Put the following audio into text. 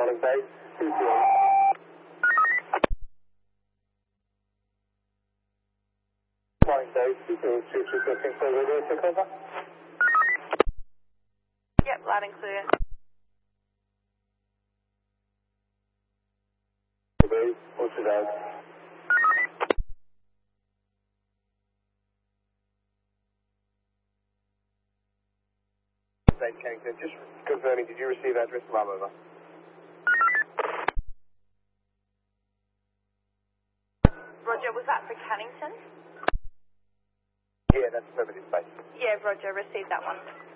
morning, Dave. Morning, Dave. 222 looking for radio to cover. Yep, loud and clear. Dave, what's it out? Dave Kennington, just confirming, did you receive address from over? Roger, was that for Cannington? Yeah, that's affirmative, base. Yeah, Roger, received that one.